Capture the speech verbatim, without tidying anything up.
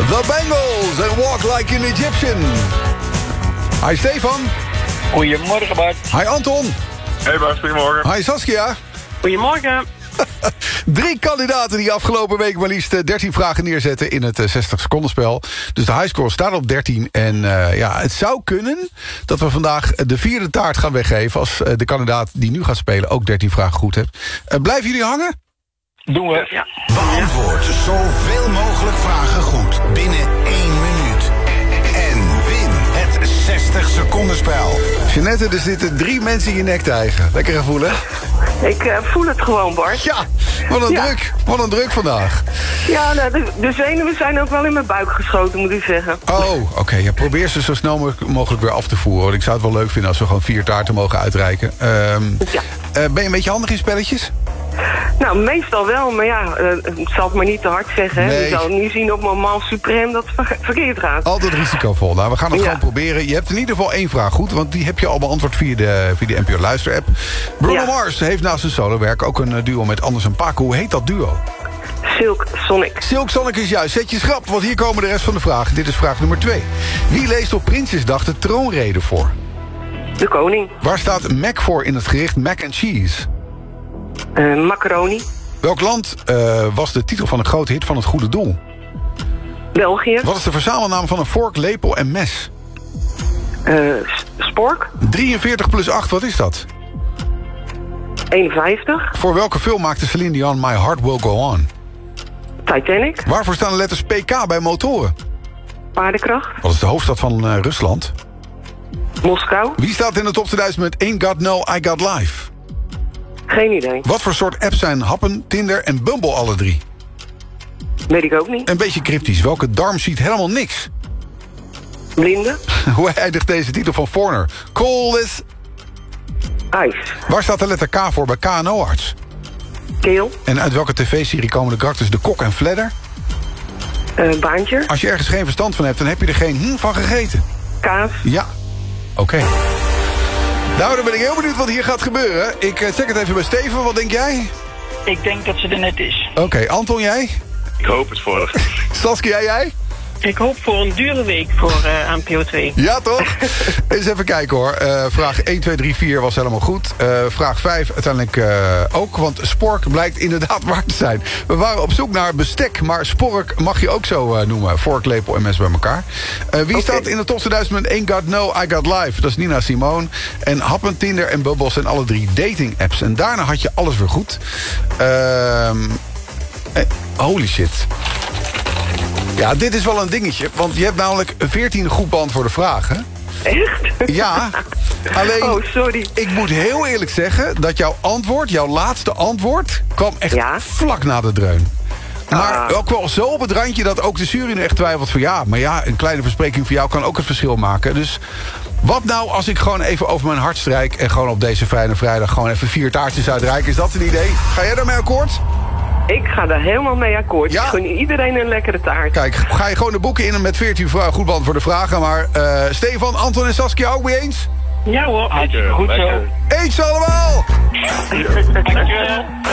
The Bengals en Walk Like an Egyptian. Hi Stefan. Goedemorgen Bart. Hi Anton. Hey Bart, goedemorgen. Hi Saskia. Goedemorgen. Drie kandidaten die afgelopen week maar liefst dertien vragen neerzetten in het zestig seconden spel. Dus de highscore staat op dertien. En uh, ja, het zou kunnen dat we vandaag de vierde taart gaan weggeven als uh, de kandidaat die nu gaat spelen ook dertien vragen goed heeft. Uh, blijven jullie hangen? Doen we. Ja. Beantwoord zoveel mogelijk vragen goed binnen één minuut. En win het zestig seconden spel. Jeanette, er zitten drie mensen in je nek te hijgen. Lekker gevoel, hè? Ik uh, voel het gewoon, Bart. Ja, wat een ja. druk. Wat een druk vandaag. Ja, nou, de, de zenuwen zijn ook wel in mijn buik geschoten, moet ik zeggen. Oh, oké. Okay. Ja, probeer ze zo snel mogelijk weer af te voeren. Want ik zou het wel leuk vinden als we gewoon vier taarten mogen uitreiken. Um, ja. uh, ben je een beetje handig in spelletjes? Nou, meestal wel, maar ja, uh, ik zal het maar niet te hard zeggen. Hè. Nee. Je zal nu zien op moment supreme dat het ver verkeerd gaat. Altijd risicovol. Nou, we gaan het ja. gewoon proberen. Je hebt in ieder geval één vraag goed, want die heb je al beantwoord via de, via de N P O Luister-app. Bruno ja. Mars heeft naast zijn solowerk ook een duo met Anders en Paco. Hoe heet dat duo? Silk Sonic. Silk Sonic is juist. Zet je schrap, want hier komen de rest van de vragen. Dit is vraag nummer twee. Wie leest op Prinsjesdag de troonrede voor? De koning. Waar staat Mac voor in het gericht mac and cheese? Uh, macaroni. Welk land uh, was de titel van een grote hit van het goede doel? België. Wat is de verzamelnaam van een vork, lepel en mes? Uh, spork. drieënveertig plus acht, wat is dat? eenenvijftig. Voor welke film maakte Celine Dion My Heart Will Go On? Titanic. Waarvoor staan de letters P K bij motoren? Paardenkracht. Wat is de hoofdstad van uh, Rusland? Moskou. Wie staat in de top tweeduizend met Ain't Got No, I Got Life? Geen idee. Wat voor soort apps zijn Happen, Tinder en Bumble alle drie? Weet ik ook niet. Een beetje cryptisch. Welke darm ziet helemaal niks? Blinde. Hoe eindigt deze titel van Foreigner? Cold is... IJs. Waar staat de letter K voor bij K N O-arts? Keel. En uit welke tv-serie komen de karakters De Kok en Fledder? Uh, baantje. Als je ergens geen verstand van hebt, dan heb je er geen hm van gegeten. Kaas. Ja. Oké. Okay. Nou, dan ben ik heel benieuwd wat hier gaat gebeuren. Ik check het even bij Steven. Wat denk jij? Ik denk dat ze er net is. Oké, okay. Anton, jij? Ik hoop het voor haar. Saskia, jij? Ik hoop voor een dure week voor uh, N P O twee. Ja, toch? Eens even kijken hoor. Uh, vraag één, twee, drie, vier was helemaal goed. Uh, vraag vijf uiteindelijk uh, ook. Want spork blijkt inderdaad waar te zijn. We waren op zoek naar bestek. Maar spork mag je ook zo uh, noemen. Vork, lepel en mes bij elkaar. Uh, wie okay. staat in de top tweeduizend met Ain't Got No, I Got Life? Dat is Nina Simone. En Happen, Tinder en Bubble zijn alle drie dating apps. En daarna had je alles weer goed. Uh, eh, holy shit. Ja, dit is wel een dingetje. Want je hebt namelijk veertien goed beantwoorde vragen. Echt? Ja. Alleen, oh, sorry. Ik moet heel eerlijk zeggen dat jouw antwoord, jouw laatste antwoord, kwam echt ja? vlak na de dreun. Maar ah. ook wel zo op het randje dat ook de jury nu echt twijfelt van ja, maar ja, een kleine verspreking voor jou kan ook het verschil maken. Dus wat nou als ik gewoon even over mijn hart strijk en gewoon op deze fijne vrijdag gewoon even vier taartjes uitreiken? Is dat een idee? Ga jij daarmee akkoord? Ik ga daar helemaal mee akkoord. Ja? Ik gun iedereen een lekkere taart. Kijk, ga je gewoon de boeken in met veertien goed beantwoorde vragen. Maar uh, Stefan, Anton en Saskia ook mee eens? Ja hoor, goed zo. Eens allemaal! Dankjewel.